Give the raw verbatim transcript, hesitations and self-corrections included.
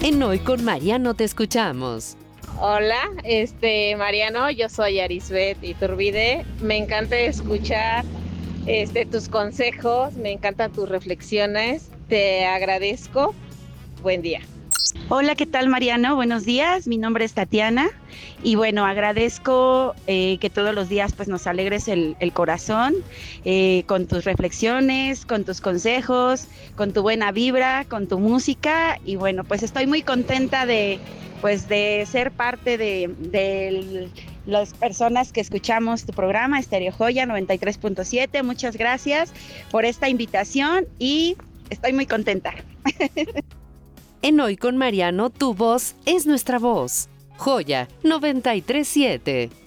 En Hoy con Mariano te escuchamos. Hola, este Mariano, yo soy Arisbet Iturbide. Me encanta escuchar este, tus consejos, me encantan tus reflexiones. Te agradezco. Buen día. Hola, ¿qué tal, Mariano? Buenos días, mi nombre es Tatiana y bueno, agradezco eh, que todos los días pues nos alegres el, el corazón eh, con tus reflexiones, con tus consejos, con tu buena vibra, con tu música y bueno, pues estoy muy contenta de pues de ser parte de, de las personas que escuchamos tu programa Estéreo Joya noventa y tres punto siete. Muchas gracias por esta invitación y estoy muy contenta. En Hoy con Mariano, tu voz es nuestra voz. Joya noventa y tres punto siete.